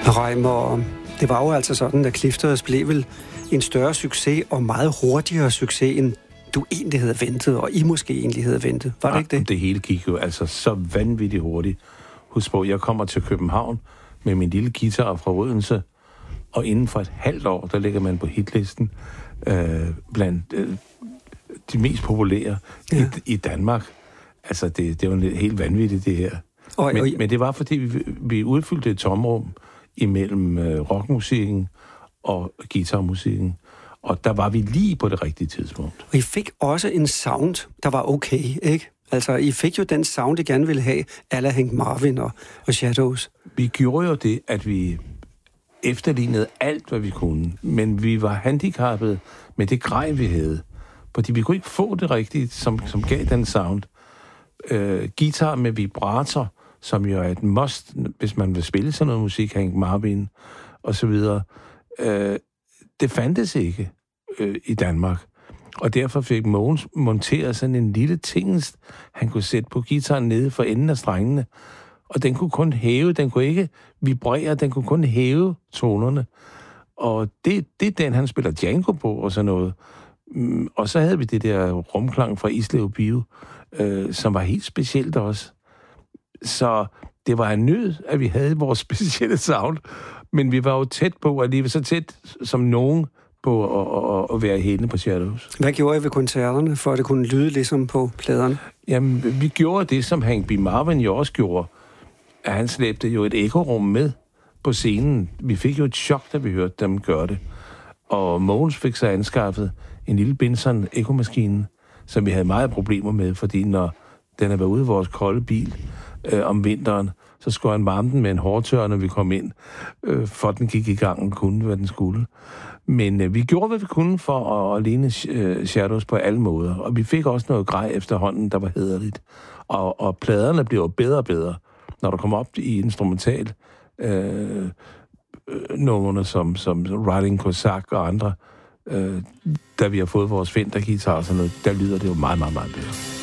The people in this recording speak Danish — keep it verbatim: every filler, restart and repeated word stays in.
Reimer, det var jo altså sådan, at Clifters blev vel en større succes og meget hurtigere succes, end du egentlig havde ventet, og I måske egentlig havde ventet. Var det ja, ikke det? Det hele gik jo altså så vanvittigt hurtigt. Husk på, jeg kommer til København med min lille guitar fra Odense, og inden for et halvt år, der ligger man på hitlisten øh, blandt øh, de mest populære ja. i, i Danmark. Altså, det, det var helt vanvittigt, det her. Og, men, og, men det var, fordi vi, vi udfyldte et tomrum imellem øh, rockmusikken og guitarmusikken. Og der var vi lige på det rigtige tidspunkt. Og I fik også en sound, der var okay, ikke? Altså, I fik jo den sound, I gerne ville have, a la Hank Marvin og, og Shadows. Vi gjorde jo det, at vi efterlignede alt, hvad vi kunne. Men vi var handicappede med det grej, vi havde. Fordi vi kunne ikke få det rigtigt, som, som gav den sound. Øh, guitar med vibrator, som jo er et must, hvis man vil spille sådan noget musik, Hank Marvin og så videre. Øh, det fandtes ikke øh, i Danmark. Og derfor fik Mogens monteret sådan en lille tingest, han kunne sætte på guitaren nede for enden af strengene. Og den kunne kun hæve, den kunne ikke vibrere, den kunne kun hæve tonerne. Og det, det er den, han spiller Django på og sådan noget. Og så havde vi det der rumklang fra Islev Bio, øh, som var helt specielt også. Så det var en nød, at vi havde vores specielle sound. Men vi var jo tæt på, at lige så tæt som nogen på at, at, at være henne på Shadows. Hvad gjorde I ved koncerterne, for at det kunne lyde ligesom på pladerne? Jamen, vi gjorde det, som Hank B. Marvin jo også gjorde. At han slæbte jo et ekorum med på scenen. Vi fik jo et chok, da vi hørte dem gøre det. Og Mogens fik så anskaffet en lille Benson ekomaskine, som vi havde meget problemer med, fordi når den havde været ude i vores kolde bil øh, om vinteren, så skulle han varme den med en hårdtør, når vi kom ind, øh, for den gik i gang og kunne, hvad den skulle. Men øh, vi gjorde, hvad vi kunne for at, at ligne øh, Shadows på alle måder. Og vi fik også noget grej efterhånden, der var hæderligt. Og, og pladerne blev jo bedre og bedre, når der kom op i instrumental øh, øh, numrene som, som Riding Cossack og andre, øh, da vi har fået vores Fender-guitar og sådan noget, der lyder det jo meget, meget, meget bedre.